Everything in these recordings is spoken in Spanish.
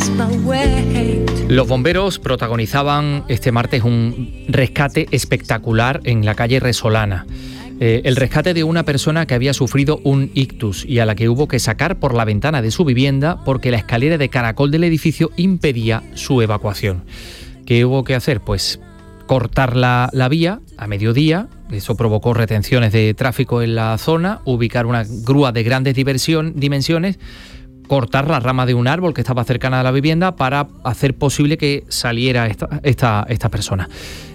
Los bomberos protagonizaban este martes un rescate espectacular en la calle Resolana. El rescate de una persona que había sufrido un ictus y a la que hubo que sacar por la ventana de su vivienda porque la escalera de caracol del edificio impedía su evacuación. ¿Qué hubo que hacer? Pues cortar la vía a mediodía. Eso provocó retenciones de tráfico en la zona, ubicar una grúa de grandes dimensiones, cortar la rama de un árbol que estaba cercana a la vivienda para hacer posible que saliera esta persona.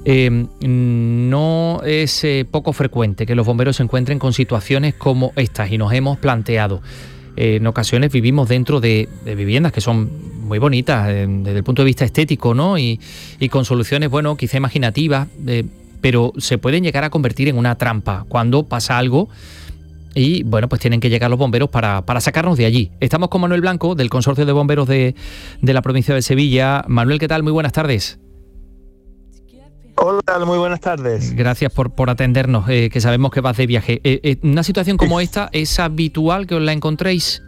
No es poco frecuente que los bomberos se encuentren con situaciones como estas y nos hemos planteado. En ocasiones vivimos dentro de viviendas que son muy bonitas desde el punto de vista estético, ¿no? Y con soluciones, bueno, quizá imaginativas, pero se pueden llegar a convertir en una trampa cuando pasa algo. Y bueno, pues tienen que llegar los bomberos para sacarnos de allí. Estamos con Manuel Blanco, del Consorcio de Bomberos de la provincia de Sevilla. Manuel, ¿qué tal? Muy buenas tardes. Hola, muy buenas tardes. Gracias por atendernos, que sabemos que vas de viaje. ¿Una situación como esta es habitual que os la encontréis?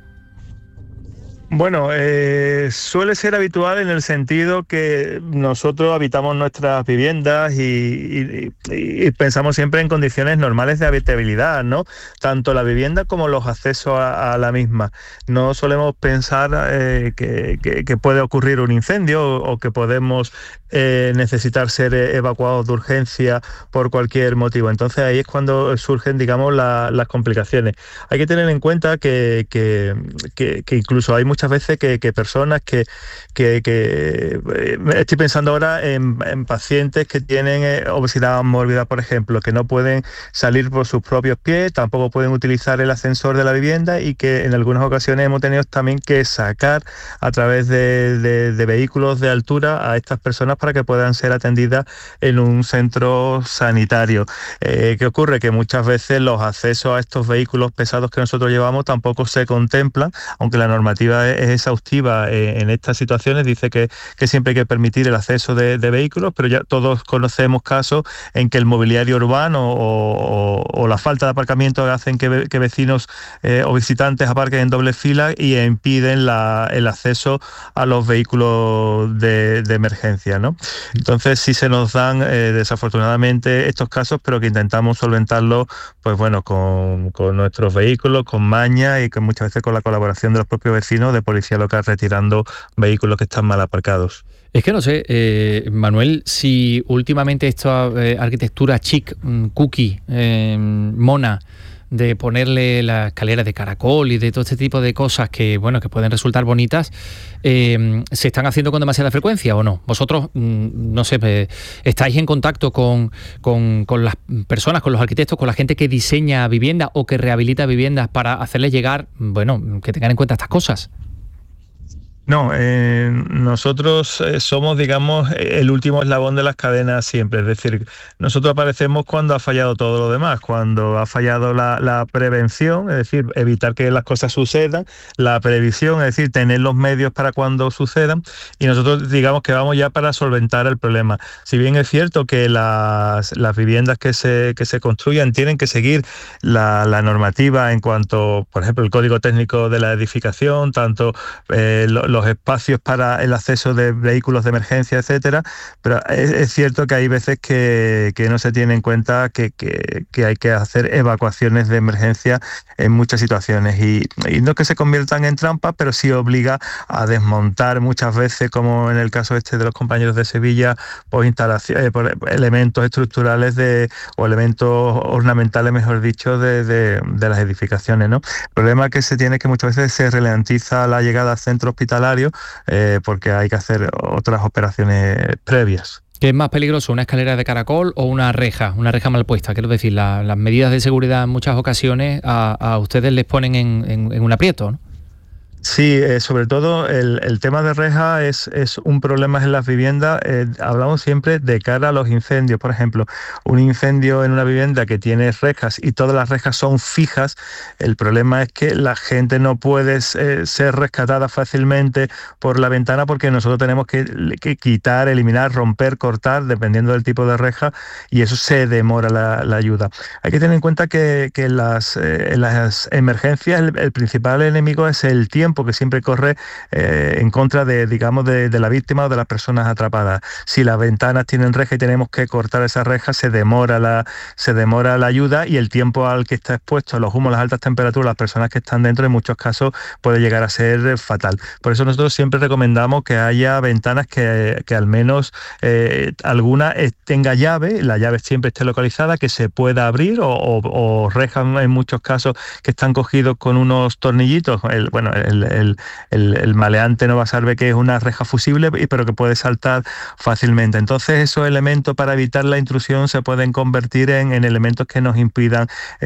Bueno, suele ser habitual en el sentido que nosotros habitamos nuestras viviendas y pensamos siempre en condiciones normales de habitabilidad, ¿no? Tanto la vivienda como los accesos a la misma. No solemos pensar que puede ocurrir un incendio o que podemos necesitar ser evacuados de urgencia por cualquier motivo. Entonces ahí es cuando surgen, digamos, las complicaciones. Hay que tener en cuenta que incluso hay muchas veces que personas que estoy pensando ahora en pacientes que tienen obesidad mórbida, por ejemplo, que no pueden salir por sus propios pies, tampoco pueden utilizar el ascensor de la vivienda y que en algunas ocasiones hemos tenido también que sacar a través de vehículos de altura a estas personas para que puedan ser atendidas en un centro sanitario. ¿Qué ocurre? Que muchas veces los accesos a estos vehículos pesados que nosotros llevamos tampoco se contemplan, aunque la normativa es exhaustiva en estas situaciones, dice que siempre hay que permitir el acceso de vehículos, pero ya todos conocemos casos en que el mobiliario urbano o la falta de aparcamiento hacen que vecinos o visitantes aparquen en doble fila y impiden el acceso a los vehículos de emergencia, ¿no? Entonces sí se nos dan desafortunadamente estos casos, pero que intentamos solventarlos, pues bueno, con nuestros vehículos, con maña y muchas veces con la colaboración de los propios vecinos de policía local retirando vehículos que están mal aparcados. Es que no sé, Manuel, si últimamente esta arquitectura chic, cookie, mona, de ponerle las escaleras de caracol y de todo este tipo de cosas que, bueno, que pueden resultar bonitas, ¿se están haciendo con demasiada frecuencia o no? Vosotros, no sé, ¿estáis en contacto con las personas, con los arquitectos, con la gente que diseña viviendas o que rehabilita viviendas para hacerles llegar, bueno, que tengan en cuenta estas cosas? No, nosotros somos, digamos, el último eslabón de las cadenas siempre. Es decir, nosotros aparecemos cuando ha fallado todo lo demás, cuando ha fallado la prevención, es decir, evitar que las cosas sucedan, la previsión, es decir, tener los medios para cuando sucedan, y nosotros digamos que vamos ya para solventar el problema. Si bien es cierto que las viviendas que se construyan tienen que seguir la normativa en cuanto, por ejemplo, el Código Técnico de la Edificación, tanto los espacios para el acceso de vehículos de emergencia, etcétera, pero es cierto que hay veces que no se tiene en cuenta que hay que hacer evacuaciones de emergencia en muchas situaciones y no que se conviertan en trampas, pero sí obliga a desmontar muchas veces, como en el caso de los compañeros de Sevilla, por elementos estructurales o elementos ornamentales, mejor dicho, de las edificaciones, ¿no? El problema que se tiene es que muchas veces se ralentiza la llegada al centro hospitalario porque hay que hacer otras operaciones previas. ¿Qué es más peligroso, una escalera de caracol o una reja mal puesta? Quiero decir, las medidas de seguridad en muchas ocasiones a ustedes les ponen en un aprieto, ¿no? Sí, sobre todo el tema de reja es un problema en las viviendas. Hablamos siempre de cara a los incendios. Por ejemplo, un incendio en una vivienda que tiene rejas y todas las rejas son fijas, el problema es que la gente no puede ser rescatada fácilmente por la ventana porque nosotros tenemos que quitar, eliminar, romper, cortar, dependiendo del tipo de reja, y eso se demora la ayuda. Hay que tener en cuenta que en las emergencias el principal enemigo es el tiempo tiempo que siempre corre en contra de la víctima o de las personas atrapadas. Si las ventanas tienen reja y tenemos que cortar esas rejas, se demora la ayuda, y el tiempo al que está expuesto a los humos, las altas temperaturas, las personas que están dentro, en muchos casos puede llegar a ser fatal. Por eso nosotros siempre recomendamos que haya ventanas que al menos alguna tenga llave, la llave siempre esté localizada, que se pueda abrir, o rejas en muchos casos que están cogidos con unos tornillitos. El maleante no va a saber que es una reja fusible, pero que puede saltar fácilmente. Entonces esos elementos, para evitar la intrusión, se pueden convertir en elementos que nos impidan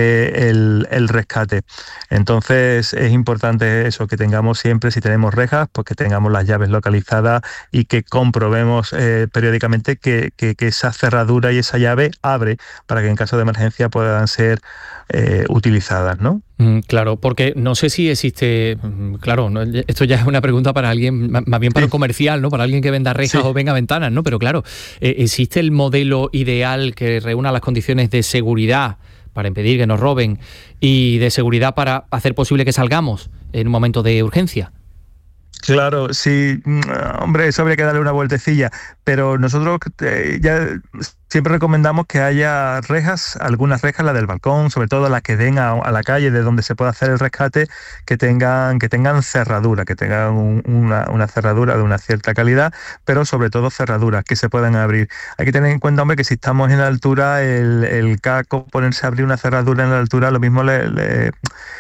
el rescate. Entonces es importante eso, que tengamos siempre, si tenemos rejas, pues que tengamos las llaves localizadas y que comprobemos periódicamente que esa cerradura y esa llave abre, para que en caso de emergencia puedan ser utilizadas, ¿no? Claro, porque no sé si existe, claro, ¿no? Esto ya es una pregunta para alguien, más bien para un comercial, ¿no? Para alguien que venda rejas o venga ventanas, ¿no? Pero claro, ¿existe el modelo ideal que reúna las condiciones de seguridad para impedir que nos roben y de seguridad para hacer posible que salgamos en un momento de urgencia? Claro, sí, hombre, eso habría que darle una vueltecilla, pero nosotros ya siempre recomendamos que haya rejas, algunas rejas, la del balcón, sobre todo las que den a la calle de donde se pueda hacer el rescate, que tengan cerradura, que tengan una cerradura de una cierta calidad, pero sobre todo cerraduras que se puedan abrir. Hay que tener en cuenta, hombre, que si estamos en la altura, el caco, ponerse a abrir una cerradura en la altura, lo mismo le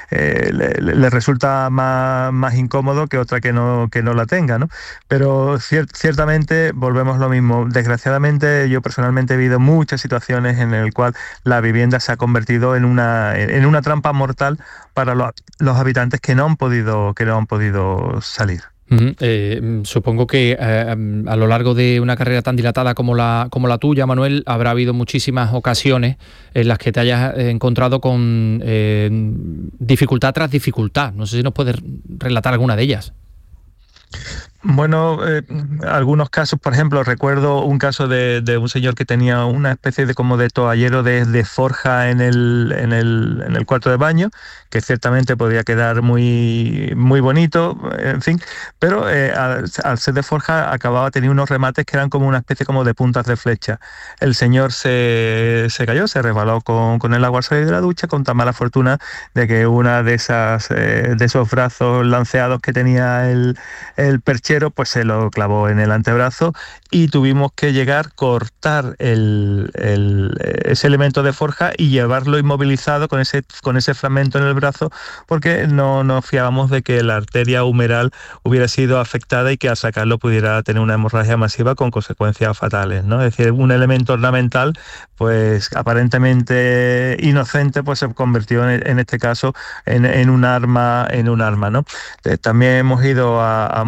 resulta más incómodo que otra que no la tenga, ¿no? Pero ciertamente volvemos a lo mismo. Desgraciadamente, yo personalmente he habido muchas situaciones en las cuales la vivienda se ha convertido en una trampa mortal para los habitantes que no han podido salir. Supongo que a lo largo de una carrera tan dilatada como la tuya, Manuel, habrá habido muchísimas ocasiones en las que te hayas encontrado con dificultad tras dificultad. No sé si nos puedes relatar alguna de ellas. Bueno, algunos casos, por ejemplo, recuerdo un caso de un señor que tenía una especie de como de toallero de forja en el cuarto de baño, que ciertamente podía quedar muy, muy bonito, en fin, pero al ser de forja tenía unos remates que eran como una especie como de puntas de flecha. El señor se cayó, se resbaló con el agua al salir de la ducha, con tan mala fortuna de que una de esos brazos lanceados que tenía el perchero, pues se lo clavó en el antebrazo, y tuvimos que cortar ese elemento de forja y llevarlo inmovilizado con ese fragmento en el brazo, porque no nos fiábamos de que la arteria humeral hubiera sido afectada y que al sacarlo pudiera tener una hemorragia masiva con consecuencias fatales, ¿no? Es decir, un elemento ornamental, pues aparentemente inocente, pues se convirtió en este caso en un arma, ¿no? También hemos ido a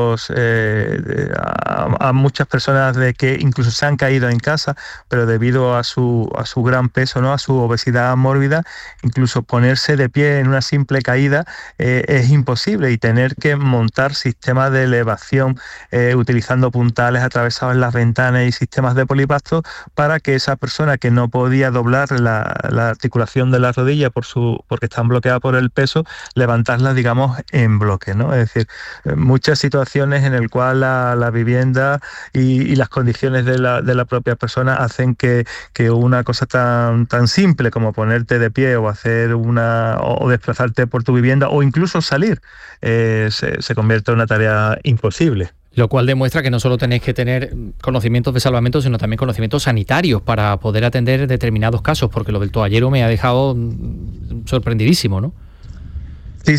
muchas personas de que incluso se han caído en casa, pero debido a su gran peso, ¿no? A su obesidad mórbida, incluso ponerse de pie en una simple caída es imposible, y tener que montar sistemas de elevación utilizando puntales atravesados en las ventanas y sistemas de polipacto para que esa persona que no podía doblar la articulación de la rodilla porque están bloqueadas por el peso, levantarla, digamos, en bloque, ¿no? Es decir, muchas situaciones en el cual la vivienda y las condiciones de la propia persona hacen que una cosa tan simple como ponerte de pie o hacer o desplazarte por tu vivienda o incluso salir se convierta en una tarea imposible. Lo cual demuestra que no solo tenéis que tener conocimientos de salvamento, sino también conocimientos sanitarios para poder atender determinados casos, porque lo del toallero me ha dejado sorprendidísimo, ¿no? Sí.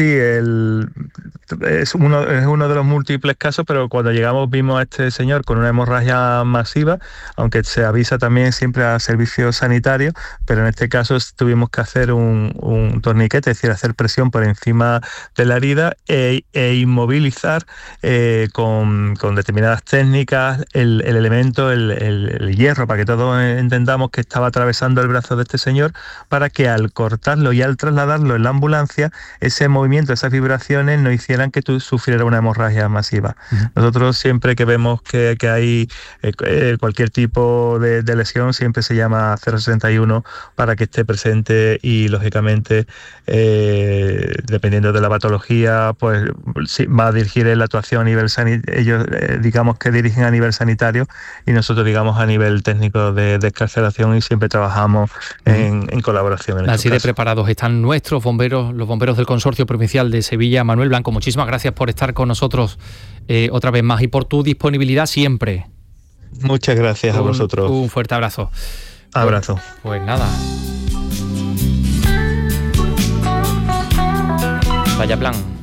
Es uno de los múltiples casos, pero cuando llegamos vimos a este señor con una hemorragia masiva, aunque se avisa también siempre a servicios sanitarios, pero en este caso tuvimos que hacer un torniquete, es decir, hacer presión por encima de la herida e inmovilizar con determinadas técnicas el elemento, el hierro, para que todos entendamos que estaba atravesando el brazo de este señor, para que al cortarlo y al trasladarlo en la ambulancia ese movimiento, esas vibraciones no hicieran que tú sufrieras una hemorragia masiva. Nosotros siempre que vemos que hay cualquier tipo de lesión, siempre se llama 061 para que esté presente y lógicamente dependiendo de la patología, pues sí, va a dirigir la actuación a nivel sanitario. Ellos digamos que dirigen a nivel sanitario y nosotros digamos a nivel técnico de excarcelación, y siempre trabajamos en colaboración. Así de preparados están nuestros bomberos, los bomberos del Consorcio Provincial de Sevilla. Manuel Blanco, muchísimas gracias por estar con nosotros otra vez más y por tu disponibilidad siempre. Muchas gracias a vosotros. Un fuerte abrazo. Abrazo. Pues nada. Vaya plan.